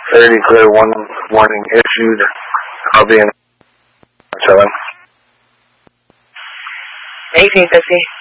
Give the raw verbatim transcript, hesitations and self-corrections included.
thirty, clear one warning issued. I'll be in seven. eighteen fifty.